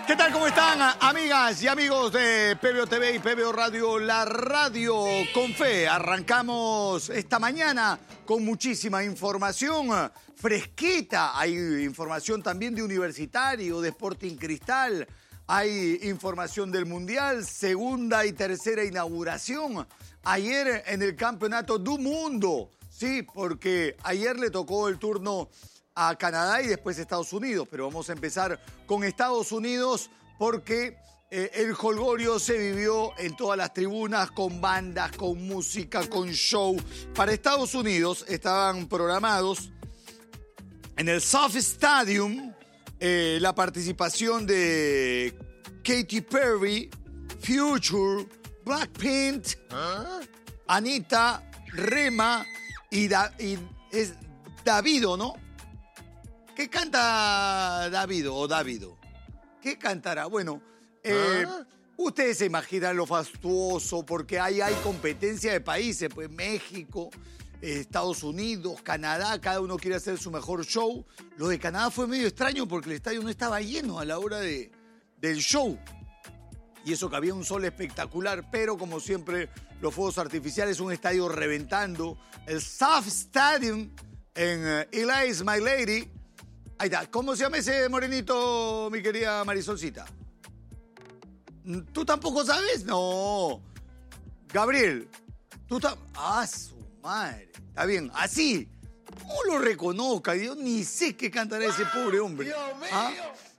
¿Qué tal? ¿Cómo están, amigas y amigos de PBO TV y PBO Radio, la radio con fe? Arrancamos esta mañana con muchísima información fresquita. Hay información también de Universitario, de Sporting Cristal. Hay información del Mundial, segunda y tercera inauguración. Ayer en el Campeonato do Mundo, sí, porque ayer le tocó el turno a Canadá y después Estados Unidos. Pero vamos a empezar con Estados Unidos porque el jolgorio se vivió en todas las tribunas, con bandas, con música, con show. Para Estados Unidos estaban programados en el Soft Stadium la participación de Katy Perry, Future, Blackpink, Anita, Rema y es Davido, ¿no? ¿Qué canta Davido o Davido? ¿Qué cantará? Bueno, ustedes se imaginan lo fastuoso, porque hay competencia de países, pues México, Estados Unidos, Canadá, cada uno quiere hacer su mejor show. Lo de Canadá fue medio extraño porque el estadio no estaba lleno a la hora del show. Y eso que había un sol espectacular, pero como siempre, los fuegos artificiales, un estadio reventando. El Soft Stadium en Eli's My Lady. Ahí está. ¿Cómo se llama ese morenito, mi querida Marisolcita? ¿Tú tampoco sabes? No. Gabriel, tú tampoco. Ah, su madre. Está bien. Así. ¿Cómo lo reconozca? Yo ni sé qué cantará ese pobre hombre. ¡Dios mío! ¿Ah?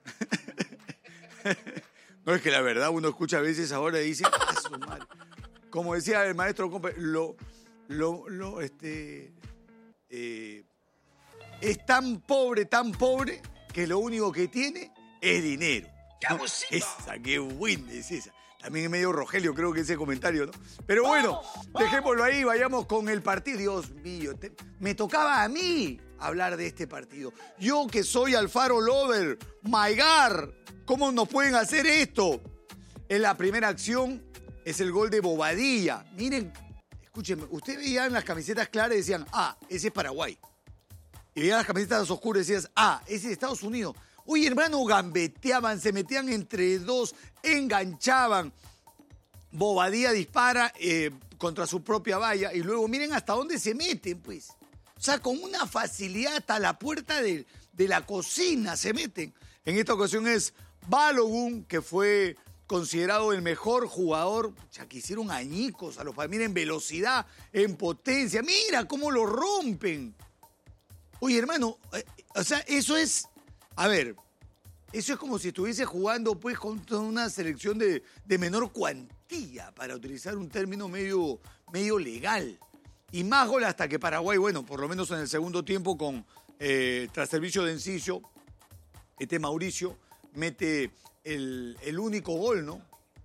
No, es que la verdad uno escucha a veces ahora y dice, ah, su madre. Como decía el maestro compa, es tan pobre, que lo único que tiene es dinero. ¡Qué Esa, qué buena es esa. También es medio Rogelio, creo que ese comentario, ¿no? Pero bueno, dejémoslo ahí, vayamos con el partido. Dios mío, me tocaba a mí hablar de este partido. Yo que soy Alfaro Lover, my God, ¿cómo nos pueden hacer esto? En la primera acción es el gol de Bobadilla. Miren, escúchenme, ustedes veían las camisetas claras y decían, ah, ese es Paraguay. Y veían las camisetas oscuras y decías, ah, ese es Estados Unidos. Oye, hermano, gambeteaban, se metían entre dos, enganchaban. Bobadilla dispara contra su propia valla y luego miren hasta dónde se meten, pues. O sea, con una facilidad hasta la puerta de la cocina se meten. En esta ocasión es Balogun, que fue considerado el mejor jugador. Ya que hicieron añicos a los padres. Miren, velocidad, en potencia. Mira cómo lo rompen. Oye, hermano, o sea, eso es... A ver, eso es como si estuviese jugando pues contra una selección de menor cuantía, para utilizar un término medio legal. Y más gol hasta que Paraguay, bueno, por lo menos en el segundo tiempo, tras servicio de Enciso, Mauricio mete el único gol, ¿no?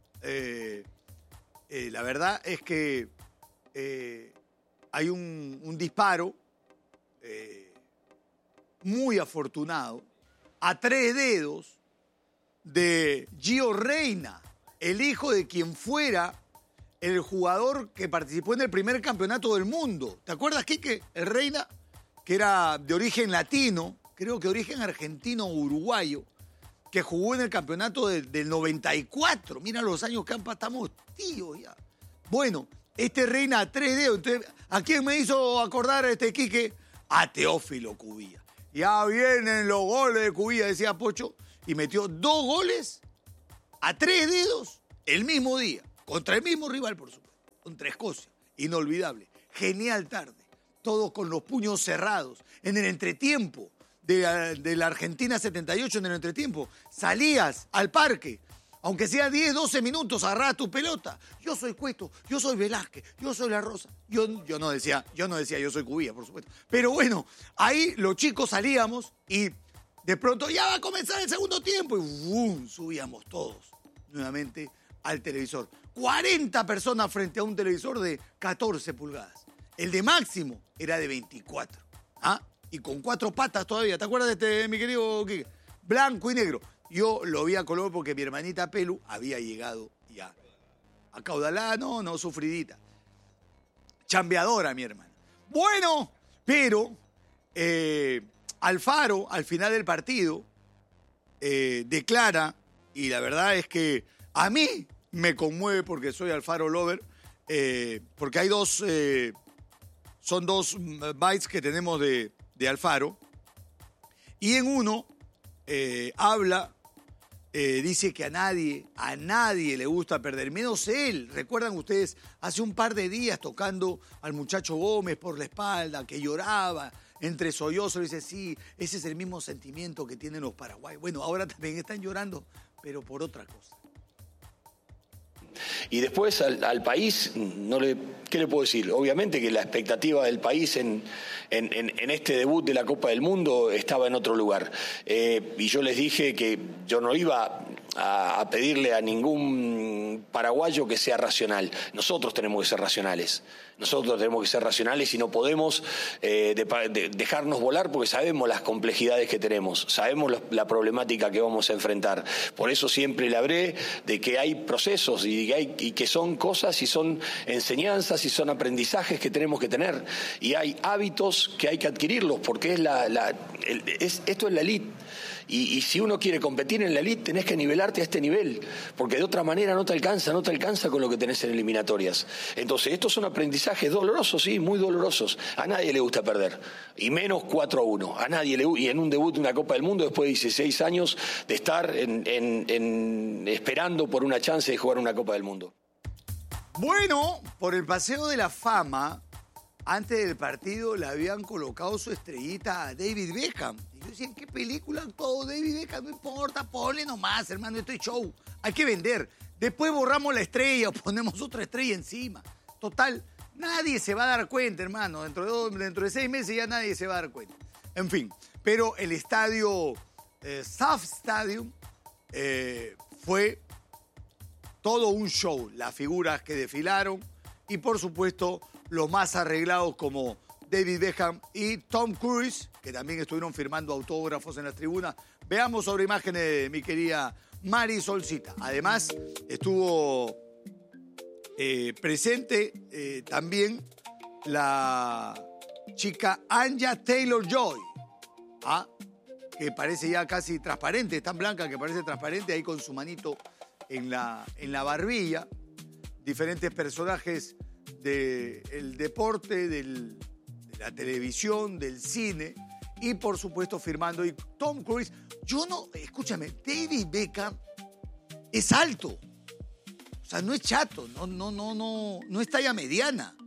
La verdad es que hay un disparo muy afortunado, a 3 dedos, de Gio Reyna, el hijo de quien fuera el jugador que participó en el primer campeonato del mundo. ¿Te acuerdas, Quique? El Reyna, que era de origen latino, creo que de origen argentino o uruguayo, que jugó en el campeonato del 94. Mira los años que han pasado, estamos tíos ya. Bueno, este Reyna a 3 dedos. Entonces, ¿a quién me hizo acordar Quique? A Teófilo Cubilla. Ya vienen los goles de Cubilla, decía Pocho, y metió 2 goles a 3 dedos el mismo día, contra el mismo rival, por supuesto, contra Escocia. Inolvidable. Genial tarde. Todos con los puños cerrados. En el entretiempo de la Argentina 78, en el entretiempo, salías al parque, aunque sea 10, 12 minutos, agarrabas tu pelota. Yo soy Cueto, yo soy Velázquez, yo soy La Rosa. Yo no decía yo soy Cubilla, por supuesto. Pero bueno, ahí los chicos salíamos y de pronto ya va a comenzar el segundo tiempo y ¡bum! Subíamos todos nuevamente al televisor. 40 personas frente a un televisor de 14 pulgadas. El de máximo era de 24. ¿Ah? Y con 4 patas todavía. ¿Te acuerdas de mi querido Quique? Blanco y negro. Yo lo vi a color porque mi hermanita Pelu había llegado ya. Acaudalada, no, sufridita. Chambeadora, mi hermana. Bueno, pero Alfaro, al final del partido, declara y la verdad es que a mí me conmueve porque soy Alfaro lover, porque hay son dos bytes que tenemos de Alfaro, y en uno habla, dice que a nadie le gusta perder, menos él. ¿Recuerdan ustedes hace un par de días tocando al muchacho Gómez por la espalda, que lloraba entre sollozos? Dice, sí, ese es el mismo sentimiento que tienen los paraguayos. Bueno, ahora también están llorando, pero por otra cosa. Y después al país, ¿qué le puedo decir? Obviamente que la expectativa del país en este debut de la Copa del Mundo estaba en otro lugar. Y yo les dije que yo no iba a pedirle a ningún paraguayo que sea racional. Nosotros tenemos que ser racionales. Nosotros tenemos que ser racionales y no podemos dejarnos volar porque sabemos las complejidades que tenemos, sabemos la problemática que vamos a enfrentar. Por eso siempre le hablé de que hay procesos y que son cosas y son enseñanzas y son aprendizajes que tenemos que tener. Y hay hábitos que hay que adquirirlos porque esto es la elite. Y si uno quiere competir en la elite, tenés que nivelarte a este nivel, porque de otra manera no te alcanza con lo que tenés en eliminatorias. Entonces, estos son aprendizajes dolorosos, sí, muy dolorosos. A nadie le gusta perder, y menos 4-1. A nadie le gusta, y en un debut de una Copa del Mundo, después de 16 años de estar esperando por una chance de jugar una Copa del Mundo. Bueno, por el Paseo de la Fama, antes del partido le habían colocado su estrellita a David Beckham. Y yo decía, ¿en qué película actuó David Beckham? No importa, ponle nomás, hermano, esto es show. Hay que vender. Después borramos la estrella o ponemos otra estrella encima. Total, nadie se va a dar cuenta, hermano. Dentro de 6 meses ya nadie se va a dar cuenta. En fin, pero el estadio SAF Stadium fue todo un show. Las figuras que desfilaron y, por supuesto, los más arreglados como David Beckham y Tom Cruise, que también estuvieron firmando autógrafos en las tribunas. Veamos sobre imágenes, mi querida Mari Solcita. Además, estuvo presente también la chica Anya Taylor-Joy, que parece ya casi transparente, es tan blanca que parece transparente, ahí con su manito en la barbilla. Diferentes personajes del deporte, de la televisión, del cine y por supuesto firmando. Y Tom Cruise, escúchame, David Beckham es alto, o sea, no es chato, no es talla mediana,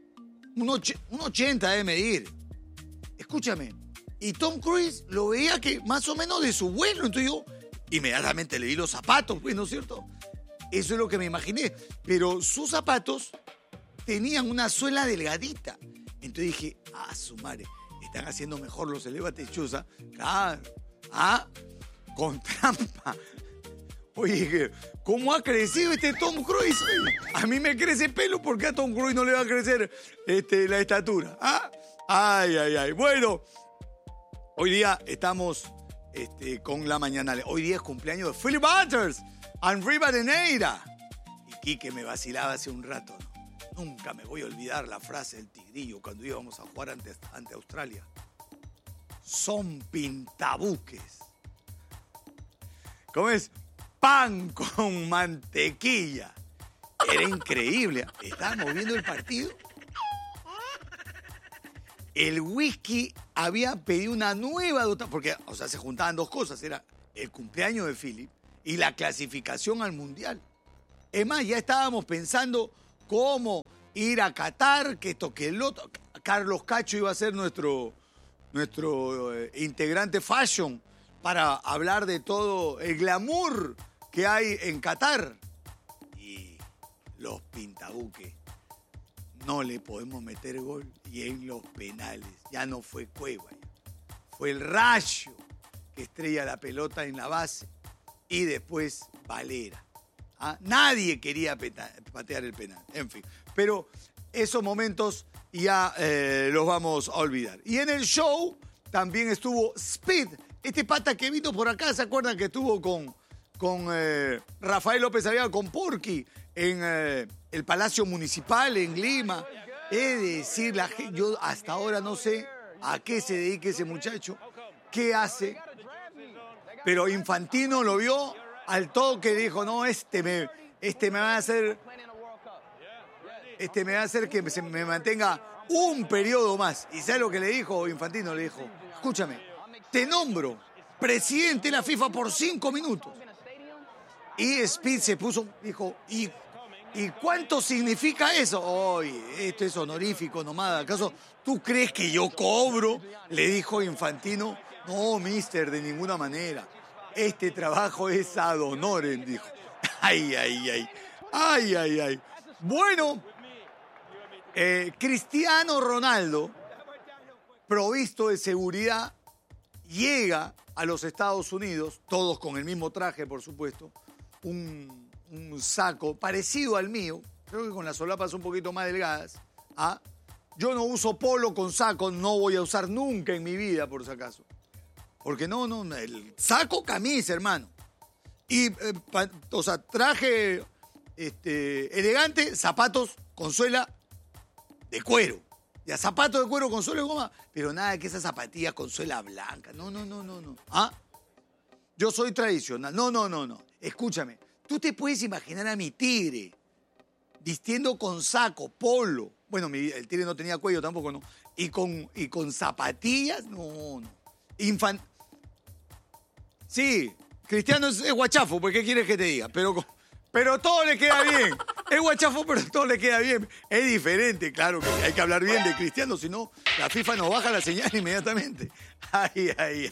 1,80 debe medir, escúchame, y Tom Cruise lo veía que más o menos de su vuelo, entonces yo inmediatamente le di los zapatos, pues, ¿no es cierto? Eso es lo que me imaginé, pero sus zapatos tenían una suela delgadita. Entonces dije, su madre, están haciendo mejor los elevatechusa. Claro, con trampa. Oye, ¿cómo ha crecido este Tom Cruise? A mí me crece pelo, ¿por qué a Tom Cruise no le va a crecer la estatura? Ay. Bueno, hoy día estamos con la mañana. Hoy día es cumpleaños de Philip Butters, Henry Badeneira. Y Quique me vacilaba hace un rato, ¿no? Nunca me voy a olvidar la frase del Tigrillo cuando íbamos a jugar ante Australia. Son pintabuques. ¿Cómo es? Pan con mantequilla. Era increíble. Estábamos viendo el partido. El whisky había pedido una nueva dotación, porque, se juntaban dos cosas. Era el cumpleaños de Philip y la clasificación al Mundial. Es más, ya estábamos pensando cómo ir a Qatar, que esto, que el otro. Carlos Cacho iba a ser nuestro integrante fashion para hablar de todo el glamour que hay en Qatar. Y los pintabuques, no le podemos meter gol. Y en los penales, ya no fue Cueva, fue el Rayo que estrella la pelota en la base y después Valera. Nadie quería patear el penal, en fin. Pero esos momentos ya los vamos a olvidar. Y en el show también estuvo Speed, este pata que vino por acá, ¿se acuerdan que estuvo con Rafael López Aliaga, con Porky, en el Palacio Municipal en Lima? Es decir, yo hasta ahora no sé a qué se dedica ese muchacho, qué hace, pero Infantino lo vio Al toque dijo, no, este me va a hacer que me mantenga un periodo más. ¿Y sabe lo que le dijo Infantino? Le dijo, escúchame, te nombro presidente de la FIFA por 5 minutos. Y Speed se puso, dijo, ¿y cuánto significa eso? Oye, esto es honorífico nomás. ¿Acaso tú crees que yo cobro? Le dijo Infantino. No, mister, de ninguna manera. Este trabajo es ad honorem, dijo. Ay. Bueno, Cristiano Ronaldo, provisto de seguridad, llega a los Estados Unidos, todos con el mismo traje, por supuesto, un saco parecido al mío, creo que con las solapas un poquito más delgadas. Yo no uso polo con saco, no voy a usar nunca en mi vida, por si acaso. Porque no, el saco camisa, hermano. Y, traje elegante, zapatos con suela de cuero. Ya, zapatos de cuero con suela de goma, pero nada que esas zapatillas con suela blanca. No. Yo soy tradicional. No. Escúchame, tú te puedes imaginar a mi tigre vistiendo con saco, polo. Bueno, el tigre no tenía cuello tampoco, ¿no? Y con zapatillas, no. Sí, Cristiano es guachafo, pues ¿qué quieres que te diga? Pero todo le queda bien. Es guachafo, pero todo le queda bien. Es diferente, claro, que hay que hablar bien de Cristiano, si no, la FIFA nos baja la señal inmediatamente. Ay.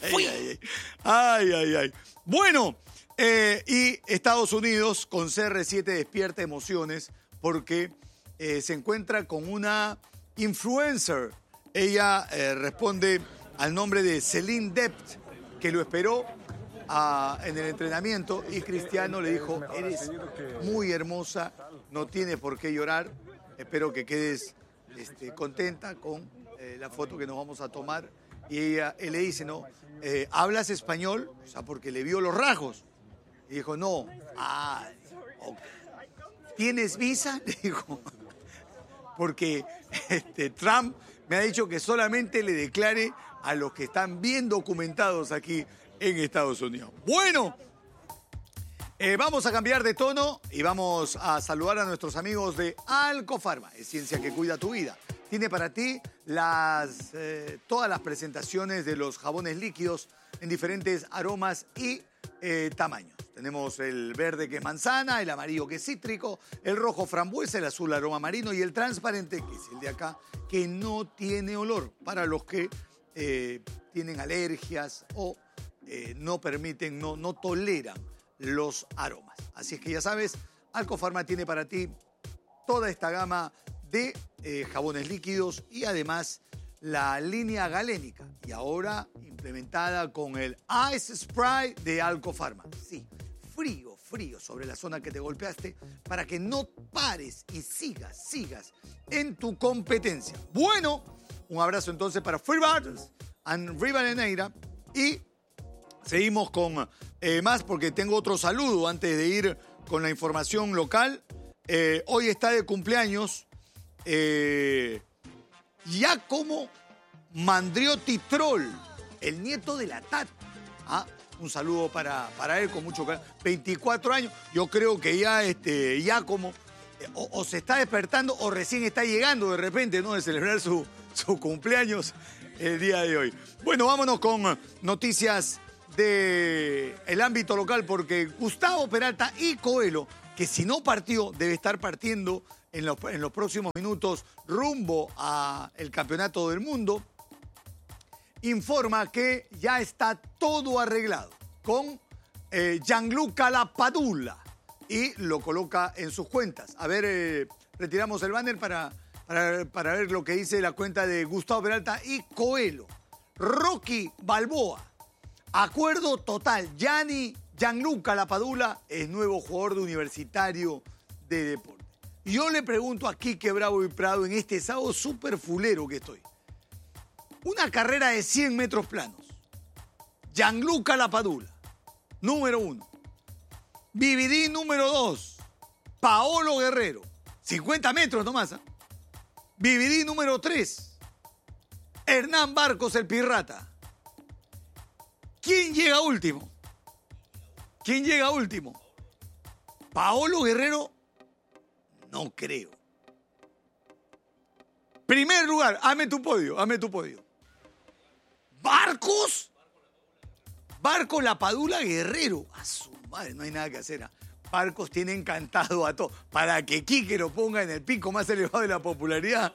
Bueno, y Estados Unidos con CR7 despierta emociones porque se encuentra con una influencer. Ella responde al nombre de Celine Dept, que lo esperó en el entrenamiento, y Cristiano le dijo, eres muy hermosa, no tienes por qué llorar, espero que quedes contenta con la foto que nos vamos a tomar. Y él le dice, ¿no? ¿Hablas español? O sea, porque le vio los rasgos. Y dijo, no. Okay. ¿Tienes visa? Le dijo, porque Trump me ha dicho que solamente le declare a los que están bien documentados aquí en Estados Unidos. Bueno, vamos a cambiar de tono y vamos a saludar a nuestros amigos de Alcofarma. Es ciencia que cuida tu vida. Tiene para ti todas las presentaciones de los jabones líquidos en diferentes aromas y tamaños. Tenemos el verde que es manzana, el amarillo que es cítrico, el rojo frambuesa, el azul aroma marino y el transparente, que es el de acá, que no tiene olor, para los que tienen alergias o no permiten, no toleran los aromas. Así es que ya sabes, Alcofarma tiene para ti toda esta gama de jabones líquidos y además la línea galénica. Y ahora implementada con el Ice Spray de Alcofarma. Sí, frío sobre la zona que te golpeaste para que no pares y sigas en tu competencia. Bueno, un abrazo entonces para Free Bars and Rivadeneira y seguimos con más porque tengo otro saludo antes de ir con la información local. Hoy está de cumpleaños Giacomo Mandriotti Troll, el nieto de la Tati. Un saludo para él con mucho cariño. 24 años, yo creo que ya Giacomo o se está despertando o recién está llegando de repente, ¿no? De celebrar su cumpleaños el día de hoy. Bueno, vámonos con noticias del ámbito local porque Gustavo Peralta y Coelho, que si no partió, debe estar partiendo en los próximos minutos rumbo al Campeonato del Mundo, informa que ya está todo arreglado con Gianluca Lapadula y lo coloca en sus cuentas. A ver, retiramos el banner para ver lo que dice la cuenta de Gustavo Peralta y Coelho. Rocky Balboa, acuerdo total. Gianluca Lapadula es nuevo jugador de Universitario de Deporte. Yo le pregunto a Quique Bravo y Prado en este sábado súper fulero que estoy. Una carrera de 100 metros planos. Gianluca Lapadula, número 1. BBD, número 2. Paolo Guerrero, 50 metros nomás. BBD, número 3. Hernán Barcos, el Pirrata. ¿Quién llega último? ¿Quién llega último? Paolo Guerrero, no creo. Primer lugar, hazme tu podio. ¿Barcos? Barcos, Lapadula, Guerrero. A su madre, no hay nada que hacer. Barcos tiene encantado a todos. Para que Quique lo ponga en el pico más elevado de la popularidad.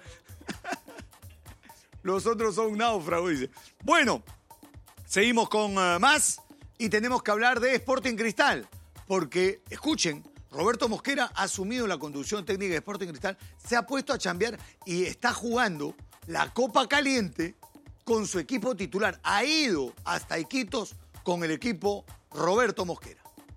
Los otros son náufragos, dice. Bueno, seguimos con más y tenemos que hablar de Sporting Cristal. Porque, escuchen, Roberto Mosquera ha asumido la conducción técnica de Sporting Cristal, se ha puesto a chambear y está jugando la Copa Caliente con su equipo titular. Ha ido hasta Iquitos con el equipo Roberto Mosquera.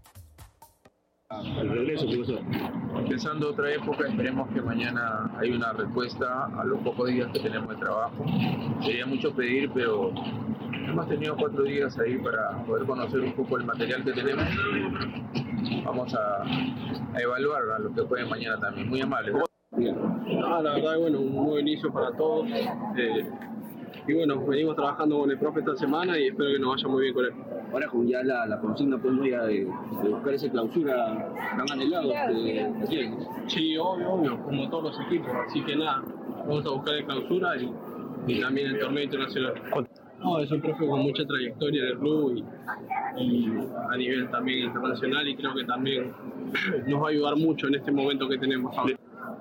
El regreso, profesor. Empezando otra época, esperemos que mañana hay una respuesta a los pocos días que tenemos de trabajo. Sería mucho pedir, pero hemos tenido 4 días ahí para poder conocer un poco el material que tenemos. Vamos a evaluar a lo que puede mañana también. Muy amable, ¿no? La verdad, bueno, un nuevo inicio para todos. Y bueno, venimos trabajando con el profe esta semana y espero que nos vaya muy bien con él. Ahora con ya la consigna pues ya de buscar esa clausura tan anhelado que tienen. Sí, obvio, como todos los equipos. Así que nada, vamos a buscar la clausura y también el torneo internacional. No, es un profe con mucha trayectoria en el club y a nivel también internacional y creo que también nos va a ayudar mucho en este momento que tenemos ahora.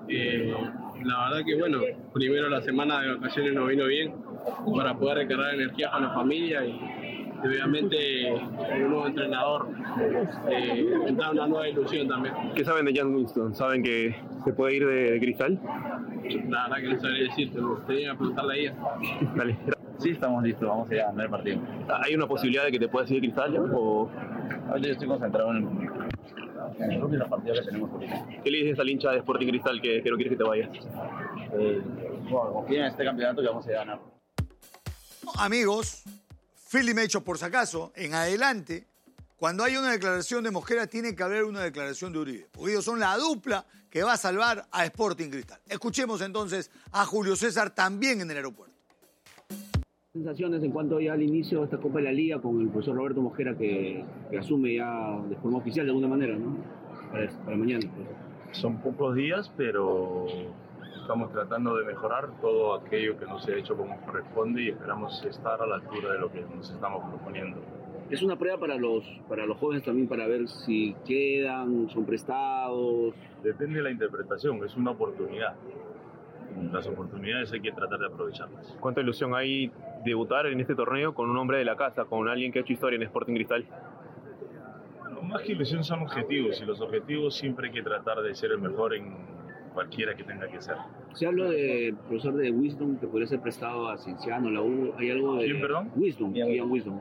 La verdad que bueno, primero la semana de vacaciones nos vino bien para poder recargar energía con la familia y obviamente un nuevo entrenador entra una nueva ilusión también. ¿Qué saben de Jan Winston? ¿Saben que se puede ir de Cristal? La verdad que no sabría decirte, me gustaría preguntarle a ella. Dale. Sí, estamos listos, vamos a ganar el partido. ¿Hay una posibilidad de que te puedas ir de Cristal o...? Ahorita yo estoy concentrado en el club y los partidos que tenemos ahorita. ¿Qué le dices al hincha de Sporting Cristal que no quieres que te vayas? Bueno, confíen en este campeonato que vamos a ganar. Amigos, Philly Mecho, por si acaso, en adelante, cuando hay una declaración de Mosquera, tiene que haber una declaración de Uribe. Porque ellos son la dupla que va a salvar a Sporting Cristal. Escuchemos entonces a Julio César también en el aeropuerto. Sensaciones en cuanto ya al inicio de esta Copa de la Liga con el profesor Roberto Mosquera que asume ya de forma oficial de alguna manera, ¿no? Para mañana. Pues. Son pocos días, pero estamos tratando de mejorar todo aquello que nos se ha hecho como corresponde y esperamos estar a la altura de lo que nos estamos proponiendo. Es una prueba para los jóvenes también para ver si quedan, son prestados. Depende de la interpretación, es una oportunidad. Las oportunidades hay que tratar de aprovecharlas. ¿Cuánta ilusión hay debutar en este torneo con un hombre de la casa, con alguien que ha hecho historia en Sporting Cristal? Bueno, más que ilusión son objetivos y los objetivos siempre hay que tratar de ser el mejor en cualquiera que tenga que ser. Se habla del profesor de Wisdom que podría ser prestado a Cienciano, la U. ¿Hay algo de...? ¿Quién, perdón? Wisdom, Ian Wisdom.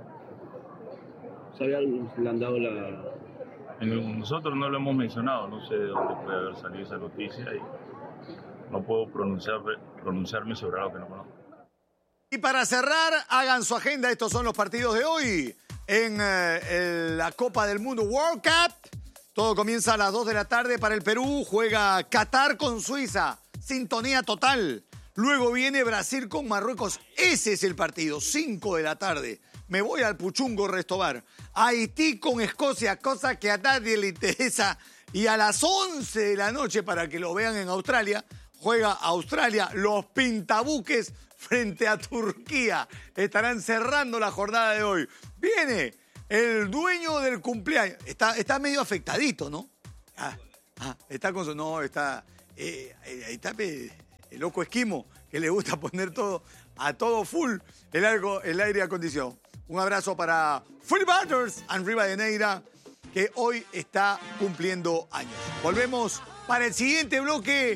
¿Sabe algo? ¿Le han dado la...? Nosotros no lo hemos mencionado, no sé de dónde puede haber salido esa noticia y no puedo pronunciarme sobre algo que no conozco. Y para cerrar, hagan su agenda. Estos son los partidos de hoy en la Copa del Mundo World Cup. Todo comienza a las 2 de la tarde para el Perú. Juega Qatar con Suiza. Sintonía total. Luego viene Brasil con Marruecos. Ese es el partido. 5 de la tarde. Me voy al Puchungo Restobar. Haití con Escocia, cosa que a nadie le interesa. Y a las 11 de la noche, para que lo vean en Australia, juega Australia, los pintabuques frente a Turquía. Estarán cerrando la jornada de hoy. Viene el dueño del cumpleaños. Está medio afectadito, ¿no? Está con su... No, está... ahí está el loco esquimo, que le gusta poner todo a todo full el aire acondicionado. Un abrazo para Free Butters and Rivadeneira, que hoy está cumpliendo años. Volvemos para el siguiente bloque,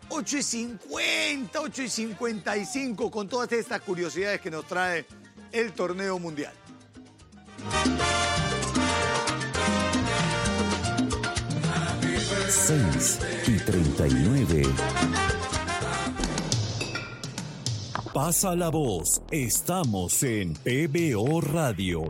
8:50, 8:55, con todas estas curiosidades que nos trae el torneo mundial. 6:39. Pasa la voz. Estamos en PBO Radio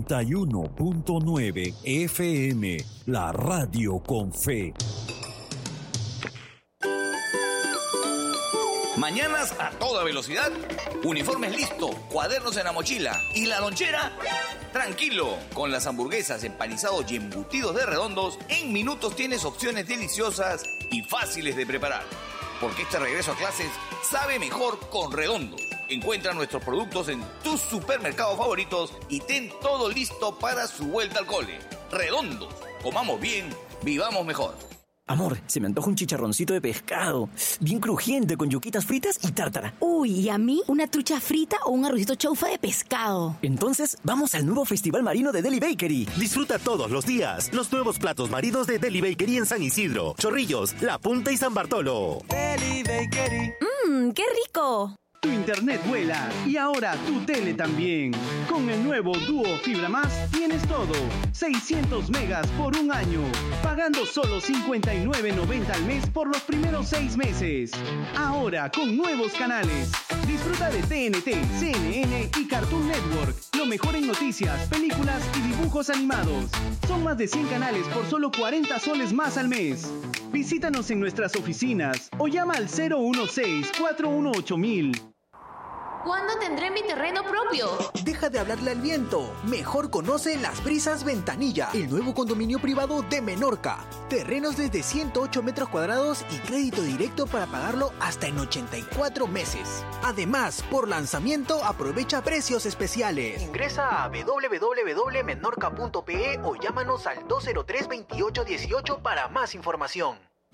91.9 FM, la radio con fe. Mañanas a toda velocidad, uniformes listo, cuadernos en la mochila y la lonchera. Tranquilo, con las hamburguesas, empanizados y embutidos de Redondos, en minutos tienes opciones deliciosas y fáciles de preparar. Porque este regreso a clases sabe mejor con Redondos. Encuentra nuestros productos en tus supermercados favoritos y ten todo listo para su vuelta al cole. Redondos, comamos bien, vivamos mejor. Amor, se me antoja un chicharroncito de pescado, bien crujiente, con yuquitas fritas y tártara. Uy, ¿y a mí? ¿Una trucha frita o un arrocito chaufa de pescado? Entonces, vamos al nuevo Festival Marino de Deli Bakery. Disfruta todos los días los nuevos platos marinos de Deli Bakery en San Isidro, Chorrillos, La Punta y San Bartolo. Deli Bakery. ¡Qué rico! Tu internet vuela y ahora tu tele también. Con el nuevo Duo Fibra Más tienes todo. 600 megas por un año, pagando solo $59.90 al mes por los primeros 6 meses. Ahora con nuevos canales. Disfruta de TNT, CNN y Cartoon Network. Lo mejor en noticias, películas y dibujos animados. Son más de 100 canales por solo 40 soles más al mes. Visítanos en nuestras oficinas o llama al 016-418-1000. ¿Cuándo tendré mi terreno propio? Deja de hablarle al viento. Mejor conoce Las Brisas Ventanilla, el nuevo condominio privado de Menorca. Terrenos desde 108 metros cuadrados y crédito directo para pagarlo hasta en 84 meses. Además, por lanzamiento aprovecha precios especiales. Ingresa a www.menorca.pe o llámanos al 203-2818 para más información.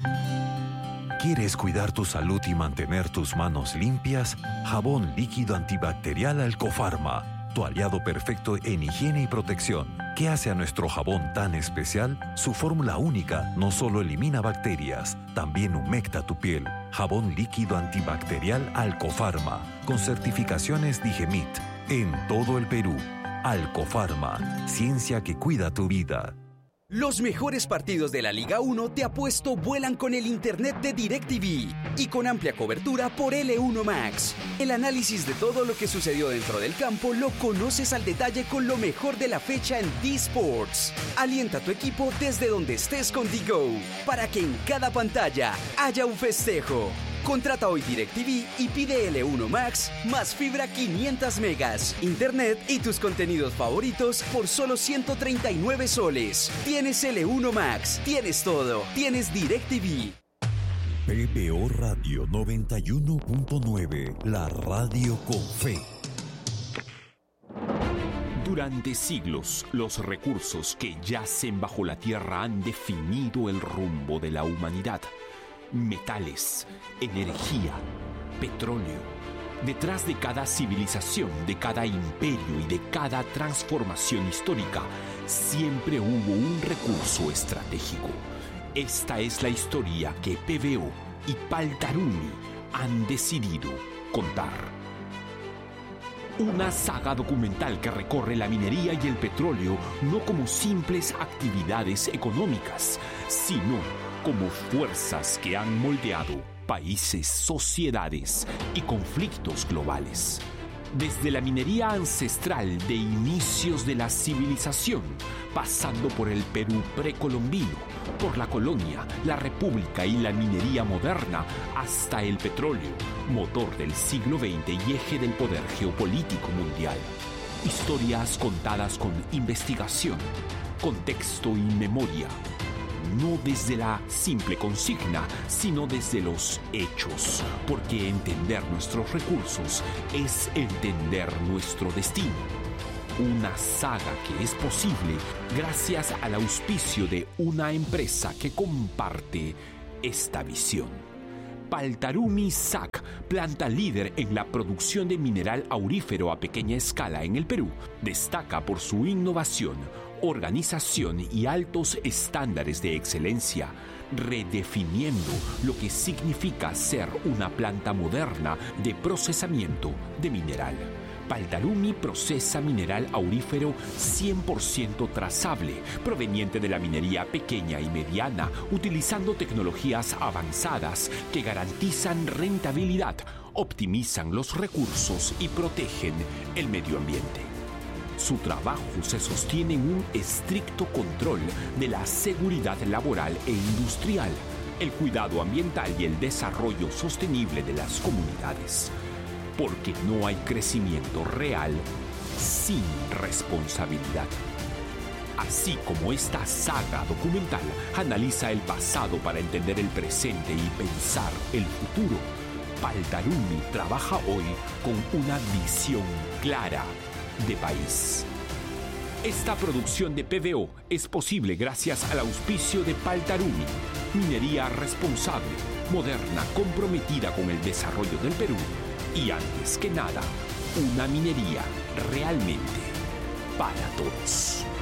¿Quieres cuidar tu salud y mantener tus manos limpias? Jabón líquido antibacterial Alcofarma, tu aliado perfecto en higiene y protección. ¿Qué hace a nuestro jabón tan especial? Su fórmula única no solo elimina bacterias, también humecta tu piel. Jabón líquido antibacterial Alcofarma, con certificaciones Digemit, en todo el Perú. Alcofarma, ciencia que cuida tu vida. Los mejores partidos de la Liga 1 te apuesto vuelan con el internet de DirecTV y con amplia cobertura por L1 Max. El análisis de todo lo que sucedió dentro del campo lo conoces al detalle con lo mejor de la fecha en D-Sports. Alienta a tu equipo desde donde estés con D-Go para que en cada pantalla haya un festejo. Contrata hoy DirecTV y pide L1 Max más fibra 500 megas, internet y tus contenidos favoritos por solo 139 soles. Tienes L1 Max, tienes todo, tienes DirecTV. PBO Radio 91.9, la radio con fe. Durante siglos, los recursos que yacen bajo la tierra han definido el rumbo de la humanidad. Metales, energía, petróleo. Detrás de cada civilización, de cada imperio y de cada transformación histórica, siempre hubo un recurso estratégico. Esta es la historia que PBO y Paltarumi han decidido contar. Una saga documental que recorre la minería y el petróleo no como simples actividades económicas, sino como fuerzas que han moldeado países, sociedades y conflictos globales. Desde la minería ancestral de inicios de la civilización, pasando por el Perú precolombino, por la colonia, la república y la minería moderna, hasta el petróleo, motor del siglo XX y eje del poder geopolítico mundial. Historias contadas con investigación, contexto y memoria. No desde la simple consigna, sino desde los hechos, porque entender nuestros recursos es entender nuestro destino. Una saga que es posible gracias al auspicio de una empresa que comparte esta visión. Paltarumi SAC, planta líder en la producción de mineral aurífero a pequeña escala en el Perú, destaca por su innovación, organización y altos estándares de excelencia, redefiniendo lo que significa ser una planta moderna de procesamiento de mineral. Paltarumi procesa mineral aurífero 100% trazable, proveniente de la minería pequeña y mediana, utilizando tecnologías avanzadas que garantizan rentabilidad, optimizan los recursos y protegen el medio ambiente. Su trabajo se sostiene en un estricto control de la seguridad laboral e industrial, el cuidado ambiental y el desarrollo sostenible de las comunidades. Porque no hay crecimiento real sin responsabilidad. Así como esta saga documental analiza el pasado para entender el presente y pensar el futuro, Paltarumi trabaja hoy con una visión clara de país. Esta producción de PVO es posible gracias al auspicio de Paltarumi, minería responsable, moderna, comprometida con el desarrollo del Perú y, antes que nada, una minería realmente para todos.